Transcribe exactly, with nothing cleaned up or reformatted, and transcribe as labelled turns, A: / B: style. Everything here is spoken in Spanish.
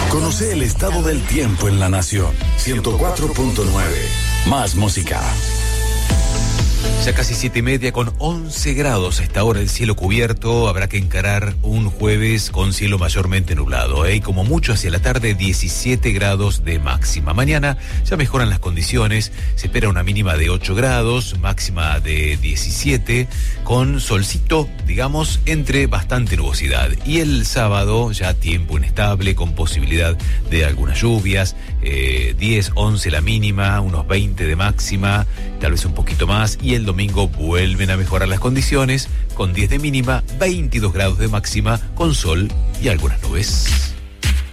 A: Conoce el estado del tiempo en la nación. ciento cuatro punto nueve. Más música.
B: Ya casi siete y media con once grados a esta hora, el cielo cubierto. Habrá que encarar un jueves con cielo mayormente nublado, ¿eh? Y como mucho hacia la tarde, diecisiete grados de máxima. Mañana ya mejoran las condiciones, se espera una mínima de ocho grados, máxima de diecisiete, con solcito, digamos, entre bastante nubosidad. Y el sábado ya tiempo inestable, con posibilidad de algunas lluvias, eh, diez, once la mínima, unos veinte de máxima, tal vez un poquito más. Y el domingo vuelven a mejorar las condiciones, con diez de mínima, veintidós grados de máxima, con sol y algunas nubes.